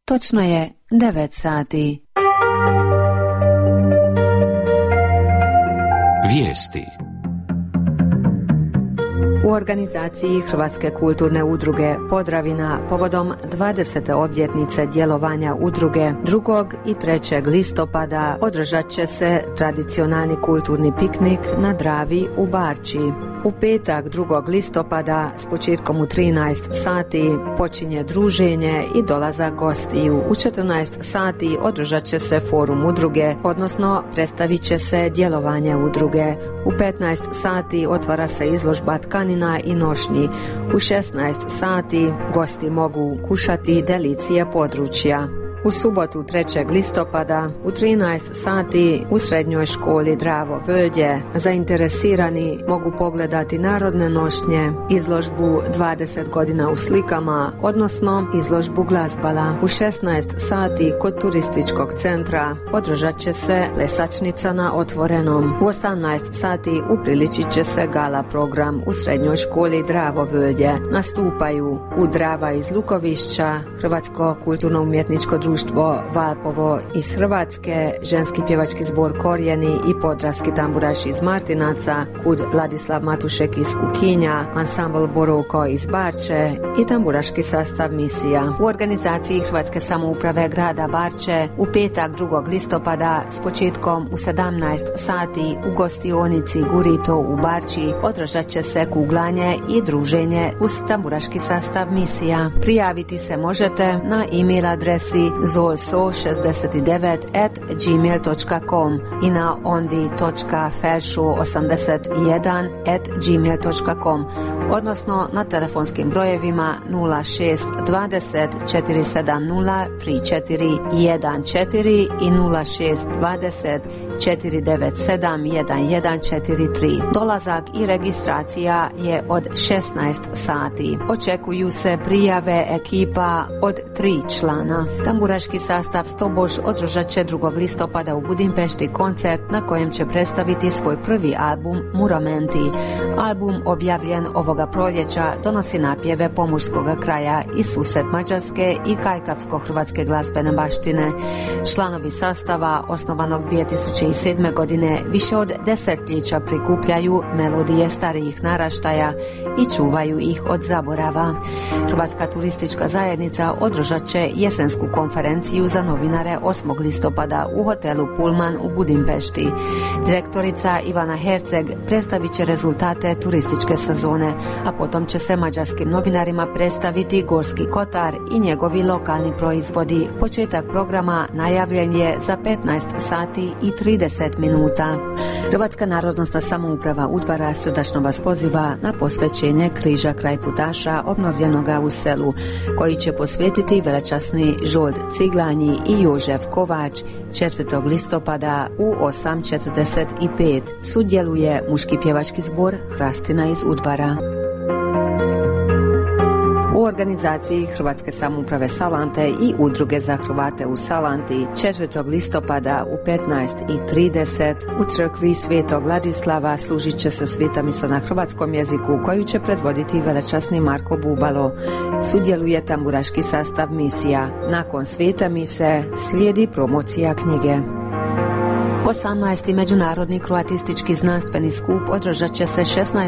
Točno je 9 sati. Vijesti. U organizaciji Hrvatske kulturne udruge Podravina povodom 20. obljetnice djelovanja udruge 2. i 3. listopada održat će se tradicionalni kulturni piknik na Dravi u Barči. U petak 2. listopada s početkom u 13 sati počinje druženje i dolazak gostiju. U 14 sati održat će se forum udruge, odnosno predstavit će se djelovanje udruge. U 15 sati otvara se izložba tkanina i nošnji. U 16 sati gosti mogu kušati delicije područja. U subotu 3. listopada u 13 sati u srednjoj školi Dravo Völje zainteresirani mogu pogledati narodne nošnje, izložbu 20 godina u slikama, odnosno izložbu glazbala. U 16 sati kod turističkog centra održat će se plesačnica na otvorenom. U 18 sati upriličit će se gala program u srednjoj školi Dravo Völje. Nastupaju Drava iz Lukovišća, Hrvatsko kulturno-umjetničko društvo Valpovo iz Hrvatske, ženski pjevački zbor Korijeni i podravski tamburaš iz Martinaca, Kud Ladislav Matušek iz Kukinja, ansambl Borovko iz Barče i tamburaški sastav Misija. U organizaciji Hrvatske samouprave grada Barče u petak 2. listopada s početkom u 17 sati u gostionici Gurito u Barči održat će se kuglanje i druženje uz tamburaški sastav Misija. Prijaviti se možete na e-mail adresi zolso69@gmail.com i na ondi.fashu81@gmail.com, odnosno na telefonskim brojevima 06 20 470 3414 i 06 20 497 1143. Dolazak i registracija je od 16 sati. Očekuju se prijave ekipa od 3 člana. Tamburaški sastav Stobož održat će 2. listopada u Budimpešti koncert na kojem će predstaviti svoj prvi album Muramenti. Album objavljen ovoga proljeća donosi napjeve pomorskoga kraja i susret mađarske i kajkavsko-hrvatske glazbene baštine. Članovi sastava, osnovanog 2007. godine, više od desetljeća prikupljaju melodije starijih naraštaja i čuvaju ih od zaborava. Hrvatska turistička zajednica održat će jesensku konferenciju za novinare 8. listopada u hotelu Pullman u Budimpešti. Direktorica Ivana Herceg predstavit će rezultate turističke sezone, a potom će se mađarskim novinarima predstaviti Gorski kotar i njegovi lokalni proizvodi. Početak programa najavljen je za 15 sati i 30 minuta. Hrvatska narodnosna samouprava Udvara srdačno vas poziva na posvećenje križa kraj putaša obnovljenoga u selu, koji će posvetiti velečasni Žold Ciglanji i Jožef Kovač 4. listopada u 8:45. Sudjeluje muški pjevački zbor Hrastina iz Udvara. U organizaciji Hrvatske samouprave Salante i Udruge za Hrvate u Salanti 4. listopada u 15:30 u crkvi Svetog Ladislava služit će se sveta misa na hrvatskom jeziku koju će predvoditi velečasni Marko Bubalo. Sudjeluje tamburaški sastav Misija. Nakon svete mise slijedi promocija knjige. 18. međunarodni kroatistički znanstveni skup održat će se 16.